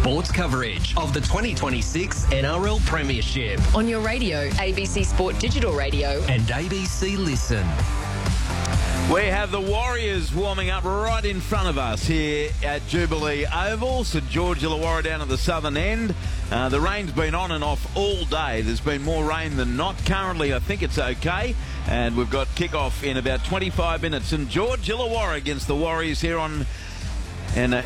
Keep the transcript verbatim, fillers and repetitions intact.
sports coverage of the twenty twenty-six N R L Premiership on your radio, A B C Sport Digital Radio and A B C Listen. We have the Warriors warming up right in front of us here at Jubilee Oval. St George Illawarra down at the southern end. Uh, the rain's been on and off all day. There's been more rain than not. Currently, I think it's okay. And we've got kickoff in about twenty-five minutes. St George Illawarra against the Warriors here on... And, uh,